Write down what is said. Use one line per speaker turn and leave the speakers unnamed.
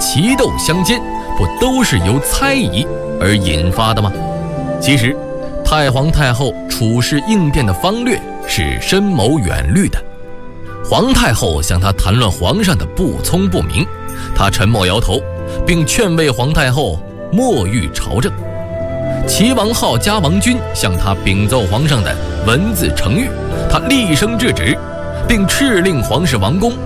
棋斗相间，不都是由猜疑而引发的吗？其实太皇太后处事应变的方略是深谋远虑的。皇太后向他谈论皇上的不聪不明，他沉默摇头，并劝慰皇太后莫欲朝政。齐王浩加王君向他禀奏皇上的文字呈谕，他厉声制止，并敕令皇室王公